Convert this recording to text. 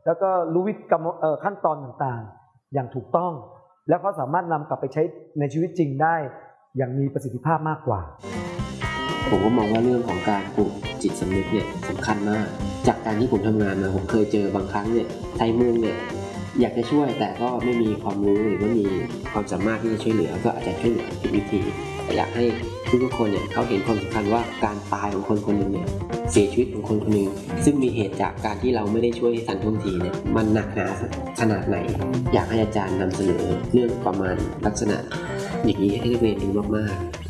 แล้วก็รู้วิธีขั้นตอนต่างๆอย่างถูกต้องแล้วก็สามารถนำกลับไปใช้ในชีวิตจริงได้อย่างมีประสิทธิภาพมากกว่าผมก็มองว่าเรื่องของการปลูกจิตสำนึกเนี่ยสำคัญมากจากการที่ผมทำงานมาผมเคยเจอบางครั้งเนี่ยไทยเมืองเนี่ยอยากจะช่วยแต่ก็ไม่มีความรู้หรือว่ามีความสามารถที่จะช่วยเหลือก็อาจจะช่วยเหลือผิดวิธีอยากให้ทุกคนเนี่ยเขาเห็นความสำคัญว่าการตายของคนคนหนึ่งเนี่ยเสียชีวิตของคนคนหนึ่งซึ่งมีเหตุจากการที่เราไม่ได้ช่วยทันท่วงทีเนี่ยมันหนักหนาขนาดไหนอยากให้อาจารย์นำเสนอเรื่องประมาณลักษณะอย่างนี้ให้นักเรียนดูมากๆ